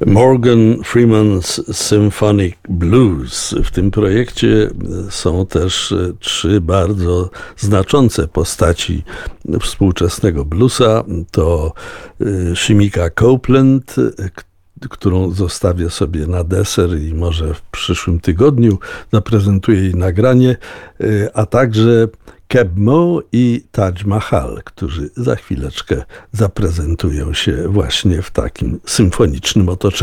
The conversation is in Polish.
Morgan Freeman's Symphonic Blues. W tym projekcie są też 3 bardzo znaczące postaci współczesnego bluesa. To Shemekia Copeland, którą zostawię sobie na deser i może w przyszłym tygodniu zaprezentuję jej nagranie, a także Keb Mo i Taj Mahal, którzy za chwileczkę zaprezentują się właśnie w takim symfonicznym otoczeniu.